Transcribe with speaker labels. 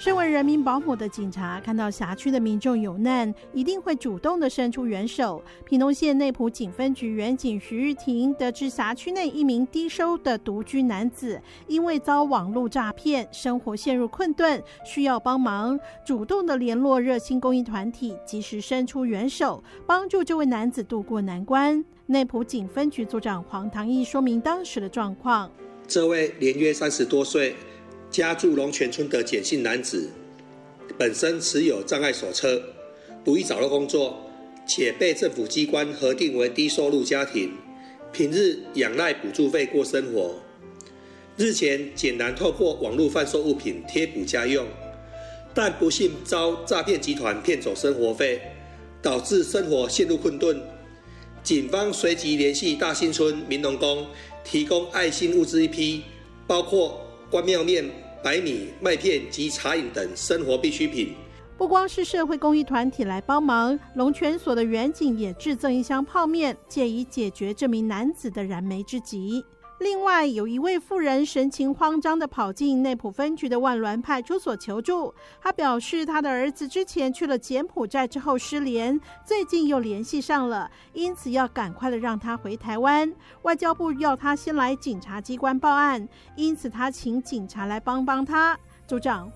Speaker 1: 身为人民保姆的警察，看到辖区的民众有难，一定会主动的伸出援手。屏东县内埔警分局员警徐玉婷得知辖区内一名低收的独居男子因为遭网络诈骗，生活陷入困顿，需要帮忙，主动的联络热心公益团体，及时伸出援手，帮助这位男子渡过难关。内埔警分局组长黄唐义说明当时的状况：
Speaker 2: 这位年约30多岁，家住龙泉村的简姓男子，本身持有障碍手册，不易找到工作，且被政府机关核定为低收入家庭，平日仰赖补助费过生活。日前简男透过网络贩售物品贴补家用，但不幸遭诈骗集团骗走生活费，导致生活陷入困顿。警方随即联系大新村民农宫，提供爱心物资一批，包括关庙面、白米、麦片及茶饮等生活必需品。
Speaker 1: 不光是社会公益团体来帮忙，龙泉所的员警也制赠一箱泡面，借以解决这名男子的燃眉之急。另外，有一位妇人神情慌张地跑进内埔分局的万峦派出所求助。他表示，他的儿子之前去了柬埔寨之后失联，最近又联系上了，因此要赶快的让他回台湾。外交部要他先来警察机关报案，因此他请警察来帮他。组长